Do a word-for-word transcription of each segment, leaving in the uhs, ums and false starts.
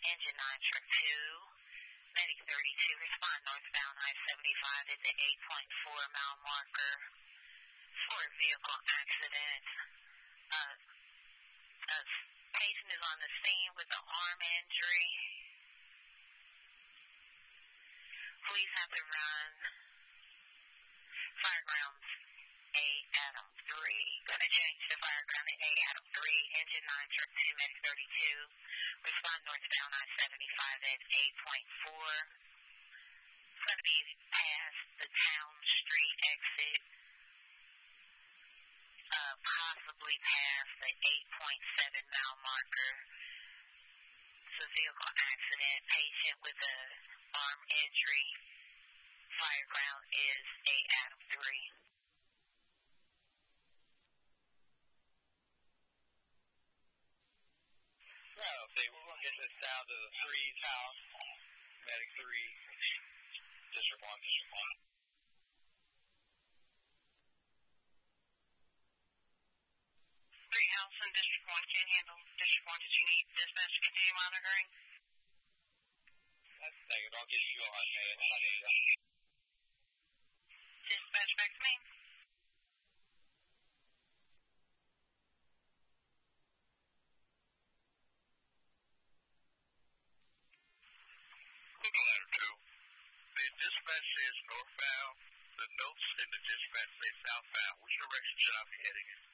engine nine, truck two, medic thirty-two, respond northbound I seventy-five at the eight point four mile marker for a vehicle accident. Uh, a patient is on the scene with an arm injury. Police have to run firegrounds A, Adam three. Gonna change to fireground A, Adam three, engine nine, truck two, medic thirty-two. Respond northbound I seventy-five at eight point four. It's gonna be past the Town Street exit, uh, possibly past the eight point seven mile marker. It's a vehicle accident. Patient with a arm injury. Fireground is A, Adam three. Yeah, okay, we're going to get this down to the three's house, medic three, district one, district one. Three house and district one can't handle district one. Did you need dispatch to continue monitoring? That's negative. I'll get you on there. Dispatch back to me. Letter two. The dispatch says northbound. The notes in the dispatch say southbound. Which direction should I be heading in?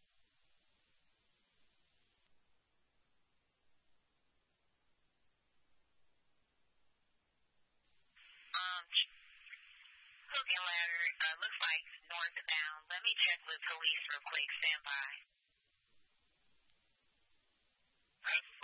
Um, hook and ladder, uh, looks like northbound. Let me check with police real quick. Stand by. That's